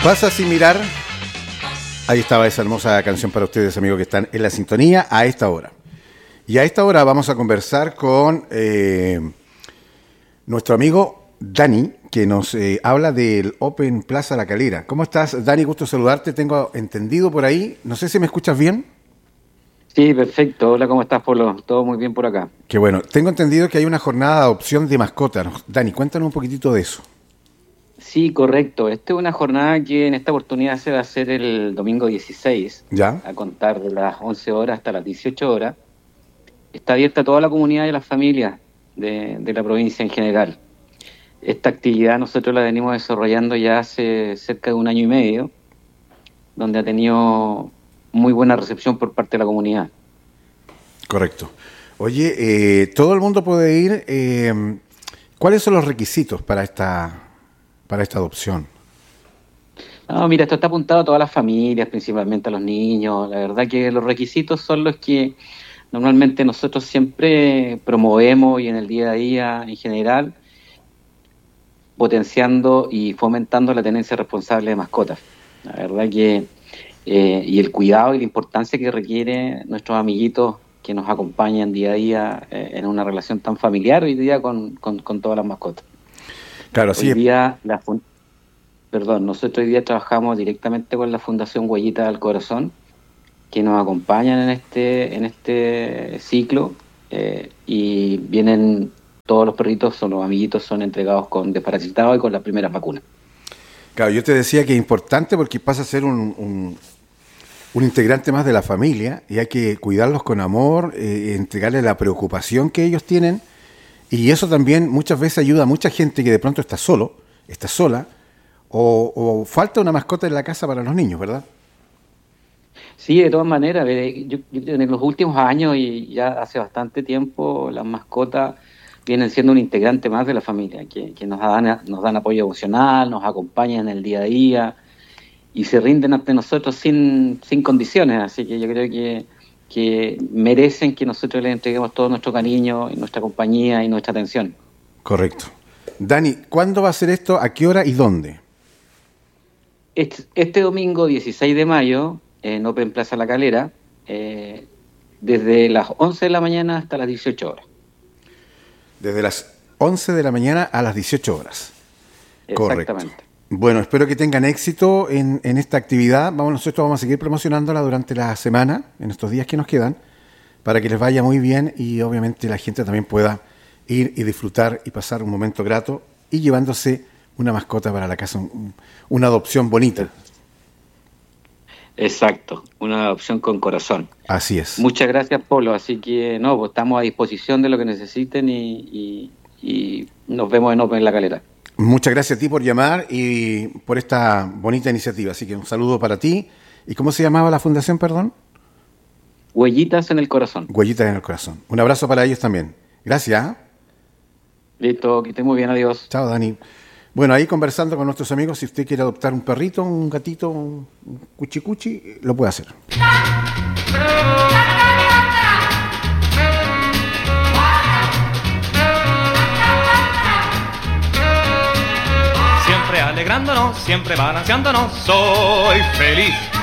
Pasa sin mirar. Ahí estaba esa hermosa canción para ustedes, amigos, que están en la sintonía a esta hora. Y a esta hora vamos a conversar con nuestro amigo Dani, que nos habla del Open Plaza La Calera. ¿Cómo estás, Dani? Gusto saludarte. Tengo entendido por ahí. No sé si me escuchas bien. Sí, perfecto. Hola, ¿cómo estás, Polo? Todo muy bien por acá. Qué bueno. Tengo entendido que hay una jornada de adopción de mascotas. Dani, cuéntanos un poquitito de eso. Sí, correcto. Esta es una jornada que en esta oportunidad se va a hacer el domingo 16, ¿Ya? a contar de las 11 horas hasta las 18 horas. Está abierta a toda la comunidad y a las familias de la provincia en general. Esta actividad nosotros la venimos desarrollando ya hace cerca de 1 año y medio, donde ha tenido muy buena recepción por parte de la comunidad. Correcto. Oye, todo el mundo puede ir. ¿Cuáles son los requisitos para esta adopción? No, mira, esto está apuntado a todas las familias, principalmente a los niños. La verdad que los requisitos son los que normalmente nosotros siempre promovemos y en el día a día en general, potenciando y fomentando la tenencia responsable de mascotas. La verdad que y el cuidado y la importancia que requiere nuestros amiguitos que nos acompañan día a día en una relación tan familiar hoy día con todas las mascotas. Claro, sí. Nosotros hoy día trabajamos directamente con la Fundación Huellita del Corazón, que nos acompañan en este ciclo y vienen todos los perritos, los amiguitos son entregados con desparasitado y con las primeras vacunas. Claro, yo te decía que es importante porque pasa a ser un integrante más de la familia y hay que cuidarlos con amor, entregarles la preocupación que ellos tienen, y eso también muchas veces ayuda a mucha gente que de pronto está sola, o falta una mascota en la casa para los niños, ¿verdad? Sí, de todas maneras, yo en los últimos años y ya hace bastante tiempo las mascotas vienen siendo un integrante más de la familia, que nos dan apoyo emocional, nos acompañan en el día a día y se rinden ante nosotros sin condiciones, así que yo creo que merecen que nosotros les entreguemos todo nuestro cariño, y nuestra compañía y nuestra atención. Correcto. Dani, ¿cuándo va a ser esto? ¿A qué hora y dónde? Este domingo 16 de mayo en Open Plaza La Calera, desde las 11 de la mañana hasta las 18 horas. Desde las 11 de la mañana a las 18 horas. Exactamente. Correcto. Bueno, espero que tengan éxito en esta actividad. Nosotros vamos a seguir promocionándola durante la semana, en estos días que nos quedan, para que les vaya muy bien y obviamente la gente también pueda ir y disfrutar y pasar un momento grato y llevándose una mascota para la casa, una adopción bonita. Exacto, una adopción con corazón. Así es. Muchas gracias, Polo. Así que pues estamos a disposición de lo que necesiten y nos vemos en Open La Calera. Muchas gracias a ti por llamar y por esta bonita iniciativa. Así que un saludo para ti. ¿Y cómo se llamaba la fundación, perdón? Huellitas en el Corazón. Huellitas en el Corazón. Un abrazo para ellos también. Gracias. Listo, que esté muy bien, adiós. Chao, Dani. Bueno, ahí conversando con nuestros amigos, si usted quiere adoptar un perrito, un gatito, un cuchicuchi, lo puede hacer. Siempre alegrándonos, siempre balanceándonos, soy feliz.